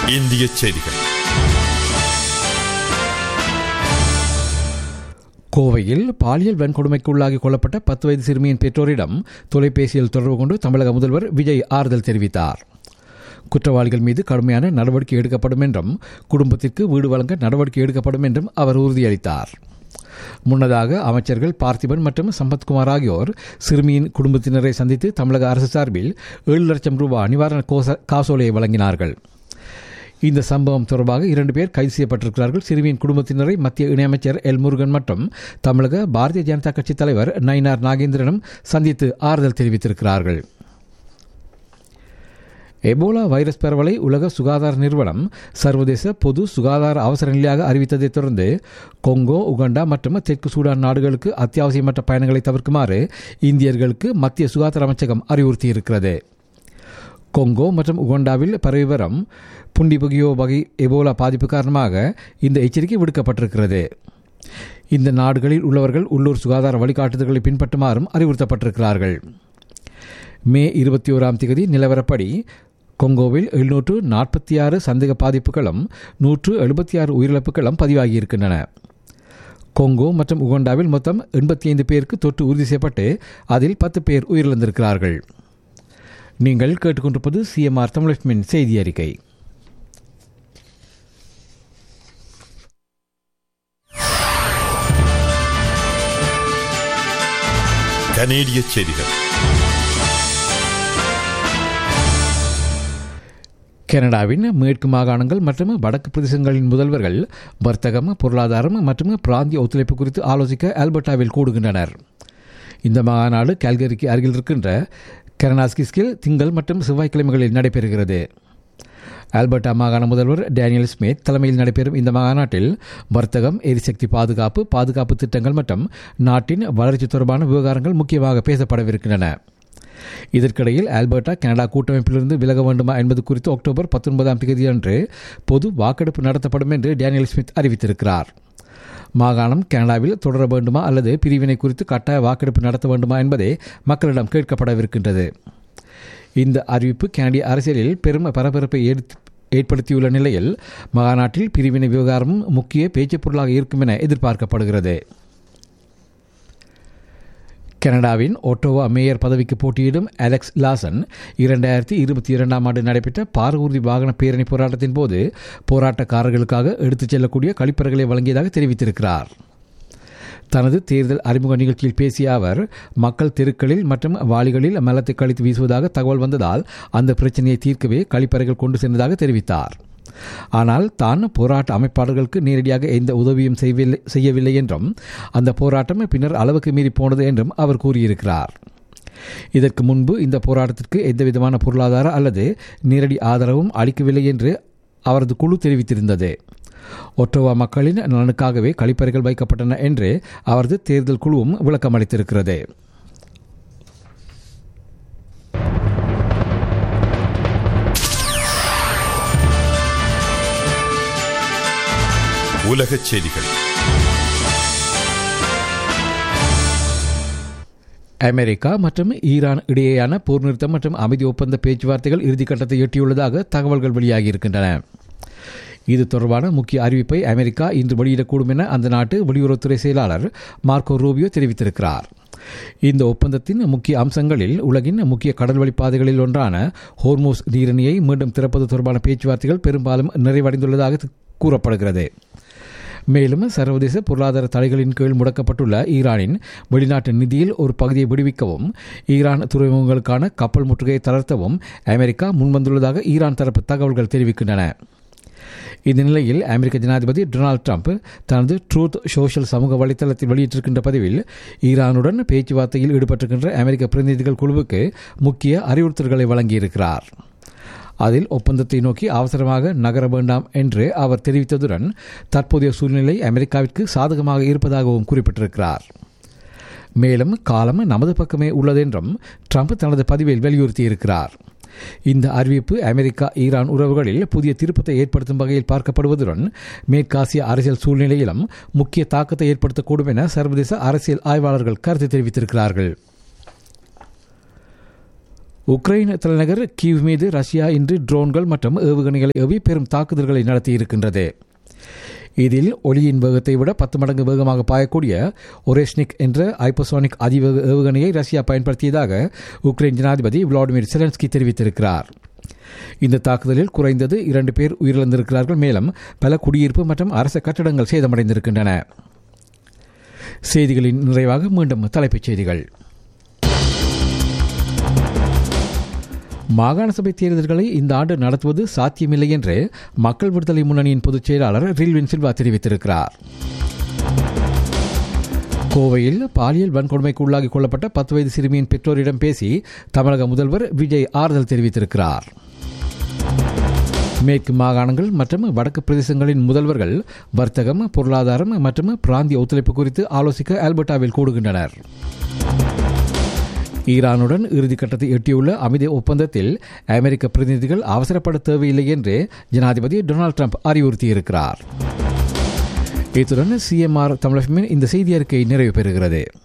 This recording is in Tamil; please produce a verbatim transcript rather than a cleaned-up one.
இந்திய செய்திகள். கோவையில் பாலியல் வன்கொடுமைக்குள்ளாகி கொல்லப்பட்ட பத்து வயது சிறுமியின் பெற்றோரிடம் தொலைபேசியில் தொடர்பு கொண்டு தமிழக முதல்வர் விஜய் ஆறுதல் தெரிவித்தார். குற்றவாளிகள் மீது கடுமையான நடவடிக்கை எடுக்கப்படும் என்றும் குடும்பத்திற்கு வீடு வழங்க நடவடிக்கை எடுக்கப்படும் என்றும் அவர் உறுதியளித்தார். முன்னதாக அமைச்சர்கள் பார்த்திபன் மற்றும் சம்பத்குமார் ஆகியோர் சிறுமியின் குடும்பத்தினரை சந்தித்து தமிழக அரசு சார்பில் ஏழு லட்சம் ரூபாய் நிவாரண காசோலையை வழங்கினார்கள். இந்த சம்பவம் தொடர்பாக இரண்டு பேர் கைது செய்யப்பட்டிருக்கிறார்கள். சிறுமியின் குடும்பத்தினரை மத்திய இணையமைச்சர் எல் முருகன் மற்றும் தமிழக பாரதிய ஜனதா கட்சி தலைவர் நயினார் நாகேந்திரனும் சந்தித்து ஆறுதல் தெரிவித்திருக்கிறார்கள். எபோலா வைரஸ் பரவலை உலக சுகாதார நிறுவனம் சர்வதேச பொது சுகாதார அவசர நிலையாக அறிவித்ததைத் தொடர்ந்து கொங்கோ, உகண்டா மற்றும் தெற்கு சூடான் நாடுகளுக்கு அத்தியாவசியமற்ற பயணங்களை தவிர்க்குமாறு இந்தியர்களுக்கு மத்திய சுகாதார அமைச்சகம் அறிவுறுத்தியிருக்கிறது. கொங்கோ மற்றும் உகண்டாவில் பரவி வரும் புண்டிபுகியோ வகை எபோலா பாதிப்பு காரணமாக இந்த எச்சரிக்கை விடுக்கப்பட்டிருக்கிறது. இந்த நாடுகளில் உள்ளவர்கள் உள்ளூர் சுகாதார வழிகாட்டுதல்களை பின்பற்றுமாறும் அறிவுறுத்தப்பட்டிருக்கிறார்கள். மே இருபத்தி ஓராம் தேதி நிலவரப்படி கொங்கோவில் எழுநூற்று நாற்பத்தி ஆறு சந்தேக பாதிப்புகளும் நூற்று எழுபத்தி ஆறு உயிரிழப்புகளும் பதிவாகியிருக்கின்றன. கொங்கோ மற்றும் உகண்டாவில் மொத்தம் எண்பத்தி ஐந்து பேருக்கு தொற்று உறுதி செய்யப்பட்டு அதில் பத்து பேர் உயிரிழந்திருக்கிறார்கள். நீங்கள் கேட்டுக்கொண்டிருப்பது சிஎம்ஆர் தமிழ் செய்தி அறிக்கை. கனேடிய செய்திகள். கனடாவின் மேற்கு மாகாணங்கள் மற்றும் வடக்கு பிரதேசங்களின் முதல்வர்கள் வர்த்தகம், பொருளாதாரம் மற்றும் பிராந்திய ஒத்துழைப்பு குறித்து ஆலோசிக்க ஆல்பர்டாவில் கூடுகின்றனர். இந்த மாநாடு கால்கரிக்கு அருகில் இருக்கின்ற கரனாஸ்கிஸ்கில் திங்கள் மற்றும் செவ்வாய்க்கிழமைகளில் நடைபெறுகிறது. ஆல்பர்டா மாகாண முதல்வர் டேனியல் ஸ்மித் தலைமையில் நடைபெறும் இந்த மாநாட்டில் வர்த்தகம், எரிசக்தி பாதுகாப்பு, பாதுகாப்பு திட்டங்கள் மற்றும் நாட்டின் வளர்ச்சி தொடர்பான விவகாரங்கள் முக்கியமாக பேசப்படவிருக்கின்றன. இதற்கிடையில் ஆல்பர்டா கனடா கூட்டமைப்பிலிருந்து விலக வேண்டுமா என்பது குறித்து அக்டோபர் பத்தொன்பதாம் தேதி அன்று பொது வாக்கெடுப்பு நடத்தப்படும் என்று டேனியல் ஸ்மித் அறிவித்திருக்கிறார். மாகாணம் கனடாவில் தொடர வேண்டுமா அல்லது பிரிவினை குறித்து கட்டாய வாக்கெடுப்பு நடத்த வேண்டுமா என்பதே மக்களிடம் கேட்கப்படவிருக்கின்றது. இந்த அறிவிப்பு கனடிய அரசியலில் பெரும் பரபரப்பை ஏற்படுத்தியுள்ள நிலையில் மாநாட்டில் பிரிவினை விவகாரமும் முக்கிய பேச்சுப் பொருளாக இருக்கும் என எதிர்பார்க்கப்படுகிறது. கனடாவின் ஒட்டோவா மேயர் பதவிக்கு போட்டியிடும் அலெக்ஸ் லாசன் இரண்டாயிரத்தி இருபத்தி இரண்டாம் ஆண்டு நடைபெற்ற பாரூர்தி வாகன பேரணி போராட்டத்தின் போது போராட்டக்காரர்களுக்காக எடுத்துச் செல்லக்கூடிய கழிப்பறைகளை வழங்கியதாக தெரிவித்திருக்கிறார். தனது தேர்தல் அறிமுக நிகழ்ச்சியில் பேசிய அவர், மக்கள் தெருக்களில் மற்றும் வாளிகளில் மலத்தை கழித்து வீசுவதாக தகவல் வந்ததால் அந்த பிரச்சனையை தீர்க்கவே கழிப்பறைகள் கொண்டு சென்றதாக தெரிவித்தார். ஆனால் தான் போராட்ட அமைப்பாளர்களுக்கு நேரடியாக எந்த உதவியும் செய்யவில்லை என்றும் அந்த போராட்டம் பின்னர் அளவுக்கு மீறி போனது என்றும் அவர் கூறியிருக்கிறார். இதற்கு முன்பு இந்த போராட்டத்திற்கு எந்தவிதமான பொருளாதார அல்லது நேரடி ஆதரவும் அளிக்கவில்லை என்று அவரது குழு தெரிவித்திருந்தது. ஒட்டோவா மக்களின் நலனுக்காகவே கழிப்பறைகள் வைக்கப்பட்டன என்று அவரது தேர்தல் குழுவும் விளக்கம் அளித்திருக்கிறது. உலகச் செய்திகள். அமெரிக்கா மற்றும் ஈரான் இடையேயான போர் நிறுத்தம் மற்றும் அமைதி ஒப்பந்த பேச்சுவார்த்தைகள் இறுதிக்கட்டத்தை எட்டியுள்ளதாக தகவல்கள் வெளியாகியிருக்கின்றன. இது தொடர்பான முக்கிய அறிவிப்பை அமெரிக்கா இன்று வெளியிடக்கூடும் என அந்த நாட்டு வெளியுறவுத்துறை செயலாளர் மார்க்கோ ரூபியோ தெரிவித்திருக்கிறார். இந்த ஒப்பந்தத்தின் முக்கிய அம்சங்களில் உலகின் முக்கிய கடல்வழி பாதைகளில் ஒன்றான ஹோர்மூஸ் நீரிணையை மீண்டும் திறப்பது தொடர்பான பேச்சுவார்த்தைகள் பெரும்பாலும் நிறைவடைந்துள்ளதாக கூறப்படுகிறது. மேலும் சர்வதேச பொருளாதார தடைகளின் கீழ் முடக்கப்பட்டுள்ள ஈரானின் வெளிநாட்டு நிதியில் ஒரு பகுதியை விடுவிக்கவும் ஈரான் துறைமுகங்களுக்கான கப்பல் முற்றுகையை தளர்த்தவும் அமெரிக்கா முன்வந்துள்ளதாக ஈரான் தரப்பு தகவல்கள் தெரிவிக்கின்றன. இந்த நிலையில் அமெரிக்க ஜனாதிபதி டொனால்டு டிரம்ப் தனது ட்ரூத் சோஷியல் சமூக வலைதளத்தில் வெளியிட்டிருக்கின்ற பதிவில் ஈரானுடன் பேச்சுவார்த்தையில் ஈடுபட்டிருக்கின்ற அமெரிக்க பிரதிநிதிகள் குழுவுக்கு முக்கிய அறிவுறுத்தல்களை வழங்கியிருக்கிறார். அதில் ஒப்பந்தத்தை நோக்கி அவசரமாக நகர வேண்டாம் என்று அவர் தெரிவித்ததுடன் தற்போதைய சூழ்நிலை அமெரிக்காவிற்கு சாதகமாக இருப்பதாகவும் குறிப்பிட்டிருக்கிறார். மேலும் காலம் நமது பக்கமே உள்ளதென்றும் ட்ரம்ப் தனது பதிவில் வலியுறுத்தியிருக்கிறார். இந்த அறிவிப்பு அமெரிக்கா ஈரான் உறவுகளில் புதிய திருப்பத்தை ஏற்படுத்தும் வகையில் பார்க்கப்படுவதுடன் மேற்காசிய அரசியல் சூழ்நிலையிலும் முக்கிய தாக்கத்தை ஏற்படுத்தக்கூடும் என சர்வதேச அரசியல் ஆய்வாளர்கள் கருத்து தெரிவித்திருக்கிறார்கள். உக்ரைன் தலைநகர் கீவ் மீது ரஷ்யா இன்று ட்ரோன்கள் மற்றும் ஏவுகணைகளை ஏவி பெரும் தாக்குதல்களை நடத்தியிருக்கின்றது. இதில் ஒளியின் வேகத்தை விட பத்து மடங்கு வேகமாக பாயக்கூடிய ஒரேஷ்னிக் என்ற ஹைப்பர்சோனிக் அதிவேக ஏவுகணையை ரஷ்யா பயன்படுத்தியதாக உக்ரைன் ஜனாதிபதி விளாடிமிர் செலன்ஸ்கி தெரிவித்திருக்கிறார். இந்த தாக்குதலில் குறைந்தது இரண்டு பேர் உயிரிழந்திருக்கிறார்கள். மேலும் பல குடியிருப்பு மற்றும் அரச கட்டடங்கள் சேதமடைந்திருக்கின்றன. செய்திகளின் நிறைவாக மீண்டும் தலைப்புச் செய்திகள். மாகாண சபை தேர்தல்களை இந்த ஆண்டு நடத்துவது சாத்தியமில்லை என்று மக்கள் விடுதலை முன்னணியின் பொதுச் செயலாளர் ரில்வின் சில்வா தெரிவித்திருக்கிறார். கோவையில் பாலியல் வன்கொடுமைக்கு உள்ளாகி கொள்ளப்பட்ட பத்து வயது சிறுமியின் பெற்றோரிடம் பேசி தமிழக முதல்வர் விஜய் ஆறுதல் தெரிவித்திருக்கிறார். மேற்கு மாகாணங்கள் மற்றும் வடக்கு பிரதேசங்களின் முதல்வர்கள் வர்த்தகம், பொருளாதாரம் மற்றும் பிராந்திய ஒத்துழைப்பு குறித்து ஆலோசிக்க ஆல்பர்டாவில் கூடுகின்றனர். ஈரானுடன் இறுதிக்கட்டத்தை எட்டியுள்ள அமைதி ஒப்பந்தத்தில் அமெரிக்க பிரதிநிதிகள் அவசரப்பட தேவையில்லை என்று ஜனாதிபதி டொனால்டு டிரம்ப் அறிவுறுத்தியிருக்கிறார். இத்துடன் சிஎம்ஆர் தமிழகமின் இந்த செய்தி அறிக்கை நிறைவு பெறுகிறது.